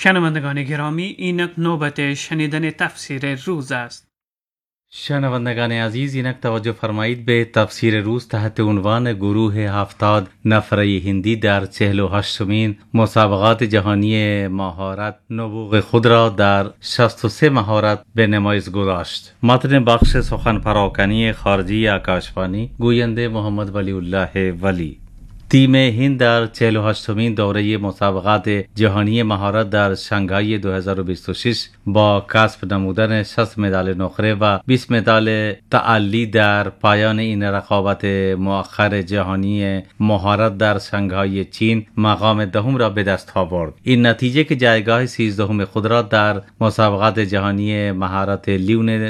شنوندگان گرامی، اینک نوبت شنیدن تفسیر روز است. شنوندگان عزیز، اینک توجه فرمایید به تفسیر روز تحت عنوان گروه 70 نفره هندی در 48مین مسابقات جهانی مهارت نبوغ خود را در 63 مهارت به نمایش گذاشت. متن بخش سخن پراکنی خارجی آکاشوانی، گوینده محمد ولی الله ولی. تیم هند در 48مین دوره مسابقات جهانی مهارت در شانگهای 2026 با کسب نمودن 60 مدال نقره و 20 مدال تعلی در پایان این رقابت مؤخر جهانی مهارت در شانگهای چین مقام دهم را به دست آورد. این نتیجه که جایگاه 13 خود را در مسابقات جهانی مهارت لیون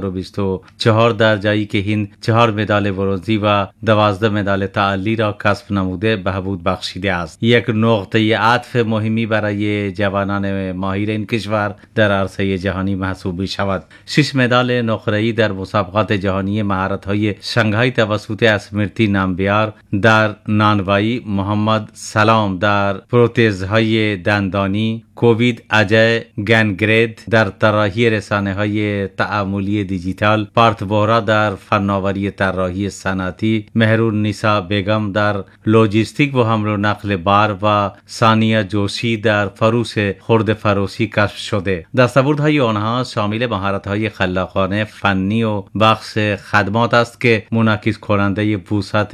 2024 در جایی که هند 4 مدال برنزی و 12 مدال تعلی را کسب نموده بهبود بخشیده است. یک نقطه عطف مهمی برای جوانان ماهر این کشور در عرصه جهانی محسوب می شود. 6 مدال نقره‌ای در مسابقات جهانی مهارت‌های شانگهای توسط اسمرتی نامبیار در نانوایی، محمد سلام در پروتزهای دندانی، کووید اجای گنگرید در طراحی رسانه‌های تعاملی دیجیتال، پارت بورا در فناوری طراحی صنعتی، مهرون نیسا بیگم در لوجستیک و حمل و نقل بار و ثانیه جوشی در فروش خرد فروشی کشف شده. دستاوردهای آنها شامل مهارت‌های خلاقانه فنی و بخش خدمات است که منعکس کننده وسعت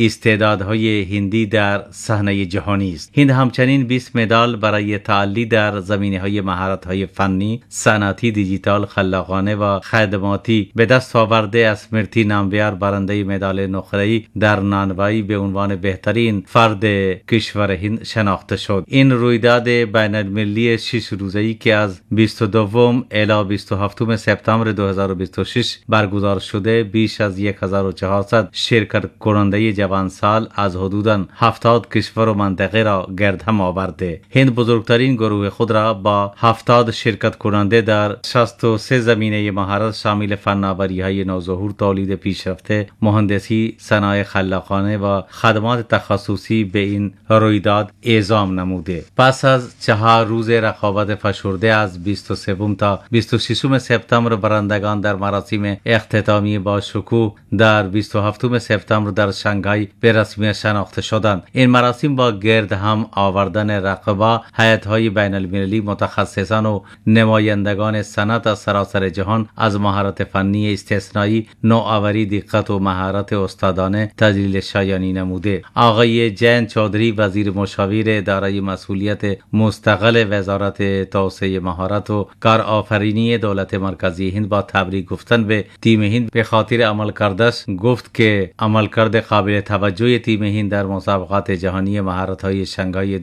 استعدادهای هندی در صحنه جهانی است. هند همچنین 20 مدال برای تعلی در زمینه‌های مهارت‌های فنی، صنعتی، دیجیتال، خلاقانه و خدماتی به دست آورده. اسمرتی نامبیار برنده مدال نقره‌ای در نانوایی به عنوان بهترین فرد کشور هند شناخته شد. این رویداد بین‌المللی 6 روزه‌ای که از 22 الی 27 سپتامبر 2026 برگزار شده، بیش از 1400 شرکت کننده جوانسال از حدوداً 70 کشور و منطقه را گرد هم آورده. هند بزرگترین گروه خود را با 70 شرکت کننده در 63 زمینه مهارت شامل فناوری‌های نوظهور، تولید پیشرفته، مهندسی، صنایع خلاقانه و خدمات تخصصی به این رویداد اعزام نموده. پس از 4 روز رقابت فشرده از 23 تا 26 سپتامبر، برندگان در مراسم اختتامی با شکوه در 27 سپتامبر در شانگهای به رسمیت شناخته شدند. این مراسم با گرد هم آوردن رقبا، هیئت‌های بین‌المللی، متخصصان و نمایندگان صنعت از سراسر جهان از مهارت فنی استثنایی، نوآوری، دقت و مهارت استادانه تجلیل شایانی نموده. آقای جین چودری، وزیر مشاور دارای مسئولیت مستقل وزارت توسعه مهارت و کارآفرینی دولت مرکزی هند، با تبریک گفتن به تیم هند به خاطر عملکردش گفت که عملکرد قابل توجه تیم هند در مسابقات جهانی مهارت‌های شانگهای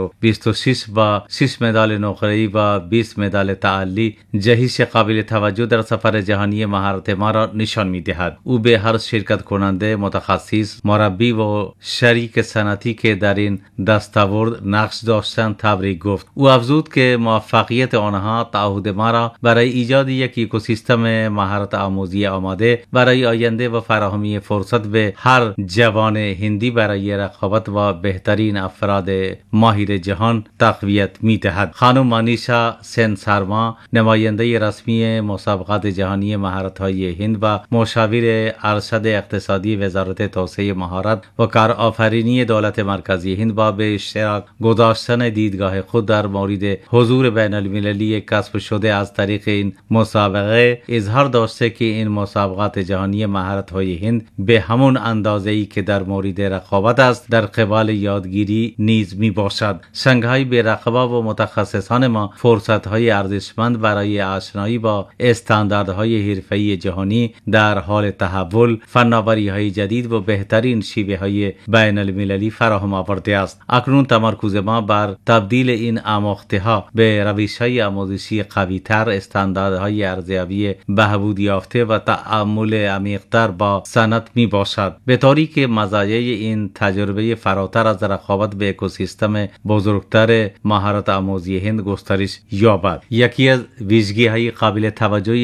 2026 با 6 مدال نقره‌ای و 20 مدال تعلی جهش قابل توجه در سفر جهانی مهارت ما را نشان می‌دهد. او به هر شرکت کننده، متخصص، مربی و شریک صنعتی که در این دستاورد نقش داشتند تبریک گفت. او افزود که موفقیت آنها تعهد ما را برای ایجاد یک اکوسیستم مهارت آموزی آماده برای آینده و فراهمی فرصت به هر جوان هندی برای رقابت و بهترین افراد ماهر جهان تقویت می‌دهد. خانم مانیشا سن سارما، نماینده رسمی مسابقات جهانی مهارت‌های هند و مشاور ارشد اقتصادی وزارت توسعه مهارت و کارآفرینی دولت مرکزی هند، با به اشتراک گذاشتن دیدگاه خود در مورد حضور بین‌المللی کسب شده از طریق این مسابقه، اظهار داشته که این مسابقات جهانی مهارت‌های هند به همون اندازه‌ای که در مورد رقابت است در قبال یادگیری نیز می باشد. شانگهای به رقبا و متخصصان ما فرصت‌های ارزشمند برای آشنایی با استانداردهای حرفه‌ای جهانی در حال تحول، فناوری‌های جدید و بهترین شیوه‌های بین‌المللی فراهم آورده است. اکنون تمرکز ما بر تبدیل این آموخته‌ها به روش‌های آموزشی قوی‌تر، استانداردهای ارزیابی بهبود یافته و تعامل عمیق‌تر با صنعت می باشد، به طوری که مزایای این تجربه فراتر از رقابت به اکوسیستم بزرگتر مهارت آموزی هند گسترش یابد. یکی از ویژگی‌های قابل توجه